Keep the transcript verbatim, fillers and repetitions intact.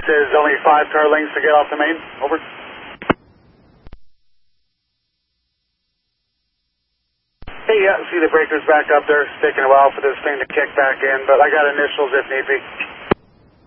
Says only five car lengths to get off the main. Over. Hey, yeah, see the breakers back up there. It's taking a while for this thing to kick back in, but I got initials if need be.